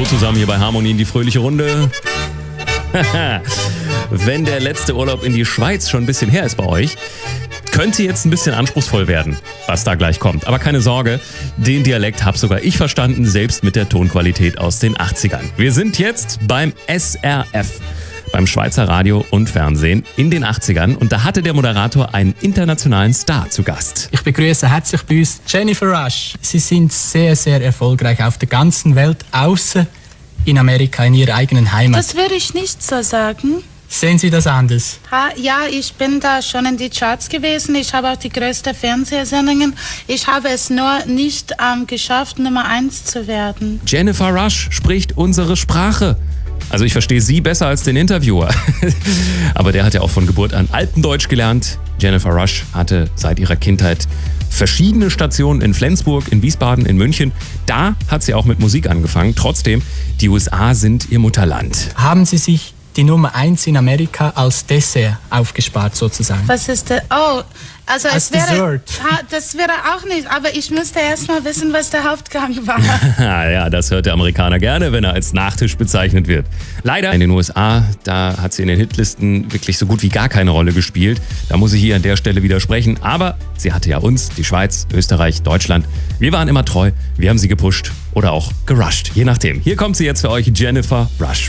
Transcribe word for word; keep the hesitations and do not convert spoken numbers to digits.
zusammen hier bei Harmonie in die fröhliche Runde. Wenn der letzte Urlaub in die Schweiz schon ein bisschen her ist bei euch, könnte jetzt ein bisschen anspruchsvoll werden, was da gleich kommt. Aber keine Sorge, den Dialekt habe sogar ich verstanden, selbst mit der Tonqualität aus den achtzigern. Wir sind jetzt beim S R F, beim Schweizer Radio und Fernsehen in den achtzigern. Und da hatte der Moderator einen internationalen Star zu Gast. Ich begrüße herzlich bei uns Jennifer Rush. Sie sind sehr, sehr erfolgreich auf der ganzen Welt, außer in Amerika, in ihrer eigenen Heimat. Das würde ich nicht so sagen. Sehen Sie das anders? Ha, ja, ich bin da schon in die Charts gewesen. Ich habe auch die größten Fernsehsendungen. Ich habe es nur nicht ähm, geschafft, Nummer eins zu werden. Jennifer Rush spricht unsere Sprache. Also ich verstehe sie besser als den Interviewer. Aber der hat ja auch von Geburt an Alpendeutsch gelernt. Jennifer Rush hatte seit ihrer Kindheit verschiedene Stationen in Flensburg, in Wiesbaden, in München. Da hat sie auch mit Musik angefangen. Trotzdem, die U S A sind ihr Mutterland. Haben Sie sich die Nummer eins in Amerika als Dessert aufgespart sozusagen? Was ist das? Oh, also als es wäre, Dessert. ha, das wäre auch nicht, aber ich müsste erst mal wissen, was der Hauptgang war. Ja, das hört der Amerikaner gerne, wenn er als Nachtisch bezeichnet wird. Leider in den U S A, da hat sie in den Hitlisten wirklich so gut wie gar keine Rolle gespielt. Da muss ich hier an der Stelle widersprechen. Aber sie hatte ja uns, die Schweiz, Österreich, Deutschland. Wir waren immer treu, wir haben sie gepusht oder auch gerusht, je nachdem. Hier kommt sie jetzt für euch, Jennifer Rush.